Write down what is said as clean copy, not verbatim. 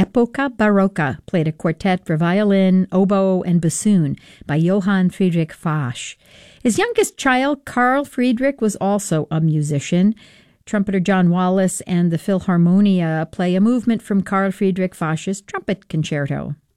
Epoca Barocca, played a quartet for violin, oboe, and bassoon by Johann Friedrich Fasch. His youngest child, Carl Friedrich, was also a musician. Trumpeter John Wallace and the Philharmonia play a movement from Carl Friedrich Fasch's Trumpet Concerto.